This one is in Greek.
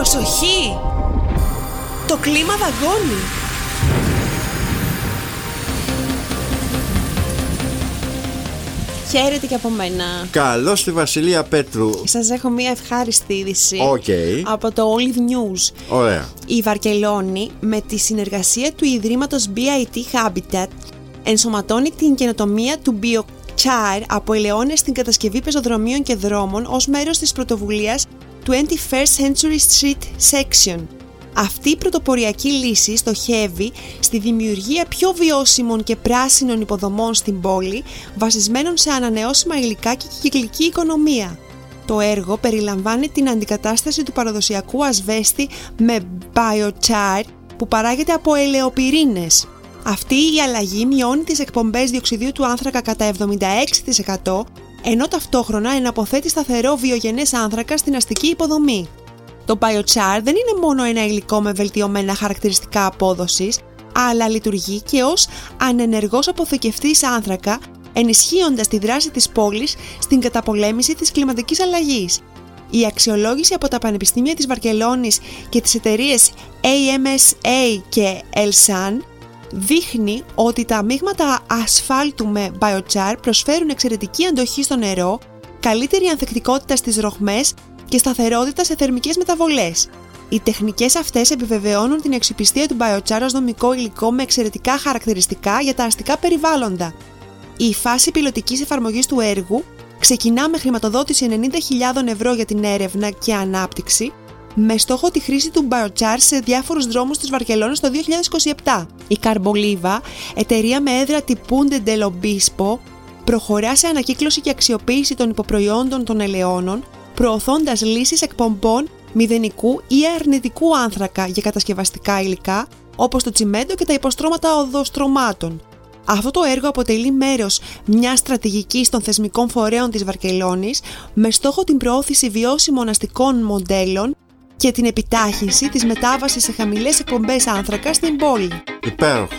Προσοχή! Το κλίμα δαγκώνει. Χαίρετε και από μένα. Καλώς τη Βασιλεία Πέτρου. Σας έχω μία ευχάριστη είδηση από το Olive News. Ωραία. Η Βαρκελόνη, με τη συνεργασία του Ιδρύματος BIT Habitat, ενσωματώνει την καινοτομία του Biochar από ελαιώνες στην κατασκευή πεζοδρομίων και δρόμων ως μέρος της πρωτοβουλίας 21st Century Street Section. Αυτή η πρωτοποριακή λύση στοχεύει στη δημιουργία πιο βιώσιμων και πράσινων υποδομών στην πόλη, βασισμένων σε ανανεώσιμα υλικά και κυκλική οικονομία. Το έργο περιλαμβάνει την αντικατάσταση του παραδοσιακού ασβέστη με Biochar που παράγεται από ελαιοπυρήνες. Αυτή η αλλαγή μειώνει τις εκπομπές διοξιδίου του άνθρακα κατά 76%, ενώ ταυτόχρονα εναποθέτει σταθερό βιογενές άνθρακα στην αστική υποδομή. Το Biochar δεν είναι μόνο ένα υλικό με βελτιωμένα χαρακτηριστικά απόδοσης, αλλά λειτουργεί και ως ανενεργός αποθηκευτής άνθρακα, ενισχύοντας τη δράση της πόλης στην καταπολέμηση της κλιματικής αλλαγής. Η αξιολόγηση από τα πανεπιστήμια της Βαρκελόνης και τις εταιρείες AMSA και Elsan δείχνει ότι τα μείγματα ασφάλτου με Biochar προσφέρουν εξαιρετική αντοχή στο νερό, καλύτερη ανθεκτικότητα στις ρογμές και σταθερότητα σε θερμικές μεταβολές. Οι τεχνικές αυτές επιβεβαιώνουν την αξιοπιστία του Biochar ως δομικό υλικό με εξαιρετικά χαρακτηριστικά για τα αστικά περιβάλλοντα. Η φάση πιλωτικής εφαρμογής του έργου ξεκινά με χρηματοδότηση 90.000 ευρώ για την έρευνα και ανάπτυξη, με στόχο τη χρήση του Biochar σε διάφορους δρόμους της Βαρκελόνης το 2027. Η Carboliva, εταιρεία με έδρα τη Punta del Obispo, προχωρά σε ανακύκλωση και αξιοποίηση των υποπροϊόντων των ελαιώνων, προωθώντας λύσεις εκπομπών μηδενικού ή αρνητικού άνθρακα για κατασκευαστικά υλικά, όπως το τσιμέντο και τα υποστρώματα οδοστρωμάτων. Αυτό το έργο αποτελεί μέρος μιας στρατηγικής των θεσμικών φορέων της Βαρκελόνης, με στόχο την προώθηση βιώσιμων αστικών μοντέλων και την επιτάχυνση της μετάβασης σε χαμηλές εκπομπές άνθρακα στην πόλη. Υπέροχο.